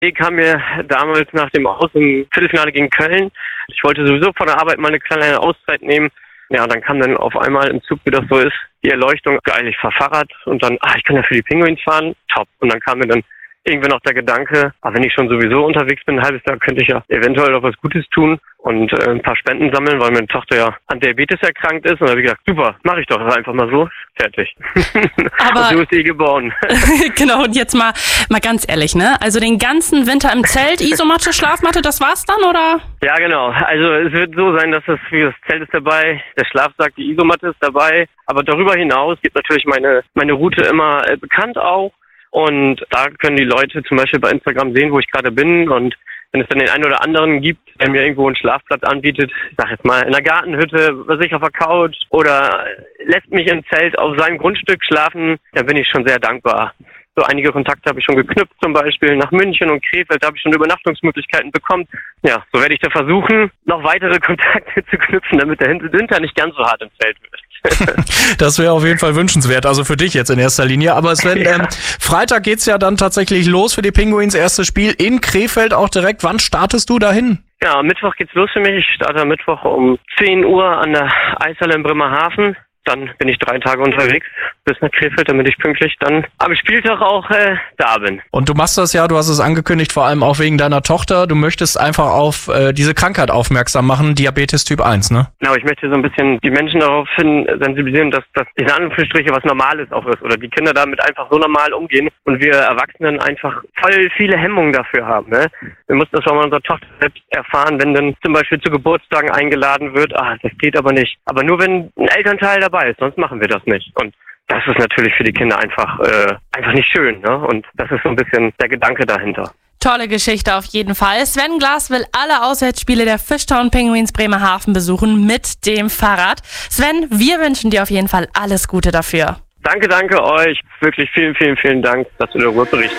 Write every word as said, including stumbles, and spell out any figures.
Die kam mir damals nach dem Aus im Viertelfinale gegen Köln. Ich wollte sowieso von der Arbeit mal eine kleine Auszeit nehmen. Ja, und dann kam dann auf einmal im Zug, wie das so ist, die Erleuchtung. Geil, ich fahr Fahrrad und dann, ah, ich kann ja für die Penguins fahren. Top. Und dann kam mir dann irgendwann noch der Gedanke, ah, wenn ich schon sowieso unterwegs bin, ein halbes Jahr, könnte ich ja eventuell auch was Gutes tun und äh, ein paar Spenden sammeln, weil meine Tochter ja an Diabetes erkrankt ist. Und da habe ich gedacht, super, mache ich doch einfach mal so. Fertig. Aber und so ist sie geboren. Genau, und jetzt mal mal ganz ehrlich, ne? Also den ganzen Winter im Zelt, Isomatte, Schlafmatte, das war's dann, oder? Ja, genau. Also es wird so sein, dass das, wie das Zelt ist dabei, der Schlafsack, die Isomatte ist dabei. Aber darüber hinaus gibt natürlich meine meine Route immer äh, bekannt auch. Und da können die Leute zum Beispiel bei Instagram sehen, wo ich gerade bin. Und wenn es dann den einen oder anderen gibt, der mir irgendwo einen Schlafplatz anbietet, ich sag jetzt mal in der Gartenhütte, was ich auf der Couch oder lässt mich im Zelt auf seinem Grundstück schlafen, dann bin ich schon sehr dankbar. So einige Kontakte habe ich schon geknüpft, zum Beispiel nach München und Krefeld, da habe ich schon Übernachtungsmöglichkeiten bekommen. Ja, so werde ich da versuchen, noch weitere Kontakte zu knüpfen, damit der Winter nicht ganz so hart im Zelt wird. Das wäre auf jeden Fall wünschenswert, also für dich jetzt in erster Linie. Aber Sven, ja. ähm, Freitag geht's ja dann tatsächlich los für die Penguins, erstes Spiel in Krefeld auch direkt. Wann startest du dahin? Ja, am Mittwoch geht's los für mich. Ich starte am Mittwoch um zehn Uhr an der Eishalle in Bremerhaven. Dann bin ich drei Tage unterwegs bis nach Krefeld, damit ich pünktlich dann am Spieltag auch äh, da bin. Und du machst das ja, du hast es angekündigt, vor allem auch wegen deiner Tochter. Du möchtest einfach auf äh, diese Krankheit aufmerksam machen, Diabetes Typ eins, ne? Genau, ich möchte so ein bisschen die Menschen darauf hin sensibilisieren, dass das in Anführungsstriche was Normales auch ist. Oder die Kinder damit einfach so normal umgehen und wir Erwachsenen einfach voll viele Hemmungen dafür haben. Ne? Wir mussten das schon mal unserer Tochter selbst erfahren, wenn dann zum Beispiel zu Geburtstagen eingeladen wird. Ah, das geht aber nicht. Aber nur wenn ein Elternteil dabei ist, sonst machen wir das nicht. Und das ist natürlich für die Kinder einfach äh, einfach nicht schön, ne? Und das ist so ein bisschen der Gedanke dahinter. Tolle Geschichte auf jeden Fall. Sven Glas will alle Auswärtsspiele der Fishtown Penguins Bremerhaven besuchen mit dem Fahrrad. Sven, wir wünschen dir auf jeden Fall alles Gute dafür. Danke, danke euch. Wirklich vielen, vielen, vielen Dank, dass du darüber berichtest.